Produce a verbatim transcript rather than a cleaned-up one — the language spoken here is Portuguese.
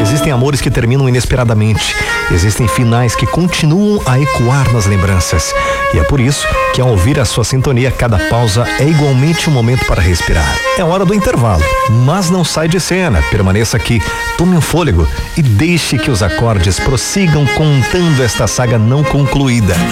Existem amores que terminam inesperadamente. Existem finais que continuam a ecoar nas lembranças. E é por isso que, ao ouvir a sua sintonia, cada pausa é igualmente um momento para respirar. É hora do intervalo, mas não sai de cena. Permaneça aqui, tome um fôlego e deixe que os acordes prossigam contando esta saga não concluída.